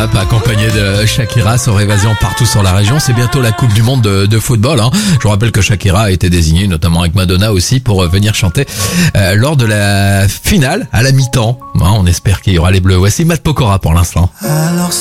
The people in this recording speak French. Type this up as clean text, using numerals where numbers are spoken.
Rap accompagné de Shakira sur Évasion partout sur la région. C'est bientôt la Coupe du Monde de football. Je vous rappelle que Shakira a été désignée, notamment avec Madonna aussi, pour venir chanter lors de la finale à la mi-temps. On espère qu'il y aura les Bleus. Voici Matt Pokora pour l'instant. Alors